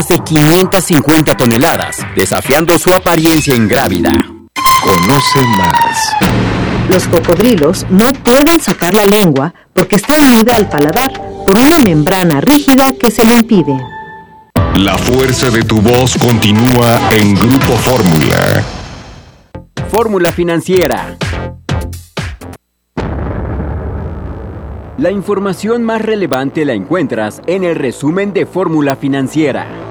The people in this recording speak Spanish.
de 550 toneladas, desafiando su apariencia ingrávida. Conoce más. Los cocodrilos no pueden sacar la lengua porque está unida al paladar por una membrana rígida que se lo impide. La fuerza de tu voz continúa en Grupo Fórmula. Fórmula Financiera. La información más relevante la encuentras en el resumen de Fórmula Financiera.